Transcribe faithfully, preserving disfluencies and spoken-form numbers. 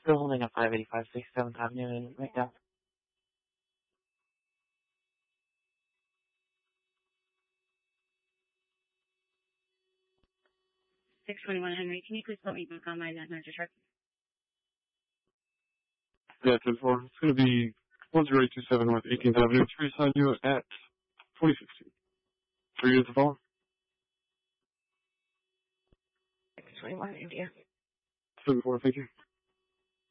Still holding at five eighty-five sixty-seventh Avenue in McDowell. six twenty-one Henry, can you please put me back on my manager truck? Yeah, ten four. It's going to be one zero eight two seven North eighteenth Avenue. Three assign you at twenty sixteen. Three years to follow. six twenty-one India. seven four, thank you.